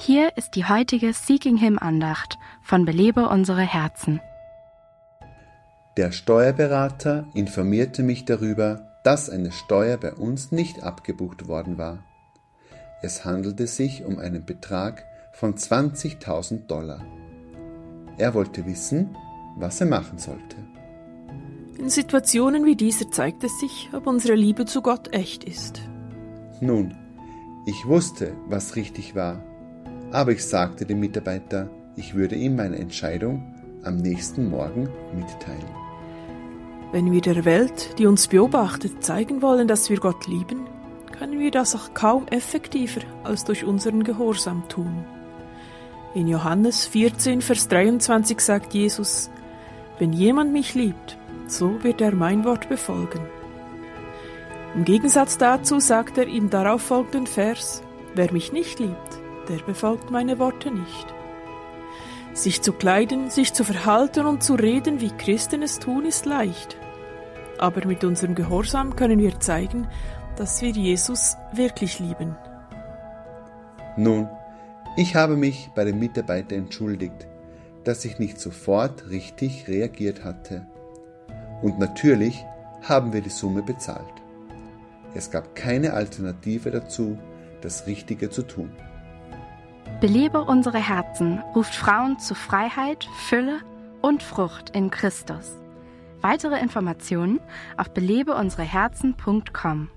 Hier ist die heutige Seeking Him Andacht von Belebe unsere Herzen. Der Steuerberater informierte mich darüber, dass eine Steuer bei uns nicht abgebucht worden war. Es handelte sich um einen Betrag von $20.000. Er wollte wissen, was er machen sollte. In Situationen wie dieser zeigt es sich, ob unsere Liebe zu Gott echt ist. Nun, ich wusste, was richtig war, aber ich sagte dem Mitarbeiter, ich würde ihm meine Entscheidung am nächsten Morgen mitteilen. Wenn wir der Welt, die uns beobachtet, zeigen wollen, dass wir Gott lieben, können wir das auch kaum effektiver als durch unseren Gehorsam tun. In Johannes 14, Vers 23 sagt Jesus, wenn jemand mich liebt, so wird er mein Wort befolgen. Im Gegensatz dazu sagt er im darauf folgenden Vers, wer mich nicht liebt, der befolgt meine Worte nicht. Sich zu kleiden, sich zu verhalten und zu reden, wie Christen es tun, ist leicht. Aber mit unserem Gehorsam können wir zeigen, dass wir Jesus wirklich lieben. Nun, ich habe mich bei dem Mitarbeiter entschuldigt, dass ich nicht sofort richtig reagiert hatte. Und natürlich haben wir die Summe bezahlt. Es gab keine Alternative dazu, das Richtige zu tun. Belebe unsere Herzen ruft Frauen zu Freiheit, Fülle und Frucht in Christus. Weitere Informationen auf belebeunsereherzen.com.